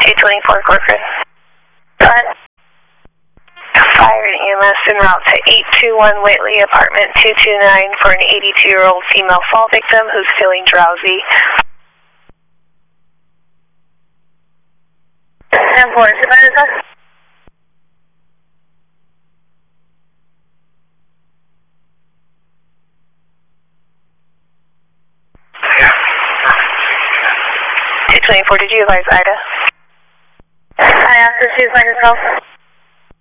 224 Corcoran. Go ahead. Fire and EMS en route to 821 Whitley, apartment 229 for an 82-year-old female fall victim who's feeling drowsy. 10-4, supervisor. Did you advise Ida? I asked if she's by herself.